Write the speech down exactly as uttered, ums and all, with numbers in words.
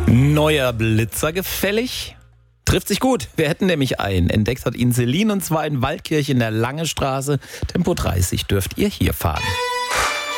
Neuer Blitzer gefällig? Trifft sich gut. Wir hätten nämlich einen. Entdeckt hat ihn Celine und zwar in Waldkirch in der Lange Straße. Tempo dreißig dürft ihr hier fahren.